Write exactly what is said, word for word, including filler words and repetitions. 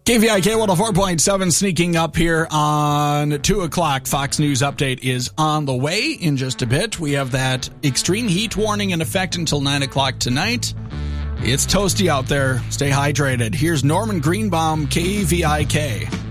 K V I K one oh four point seven sneaking up here on two o'clock. Fox News Update is on the way in just a bit. We have that extreme heat warning in effect until nine o'clock tonight. It's toasty out there. Stay hydrated. Here's Norman Greenbaum, K V I K.